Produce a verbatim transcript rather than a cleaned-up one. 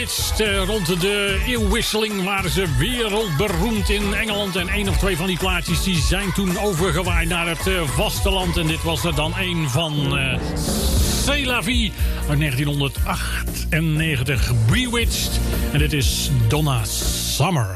Rond de eeuwwisseling waren ze wereldberoemd in Engeland. En één of twee van die plaatjes die zijn toen overgewaaid naar het vasteland. En dit was er dan een van uh, C'est la vie uit negentien achtennegentig. Bewitched. En dit is Donna Summer.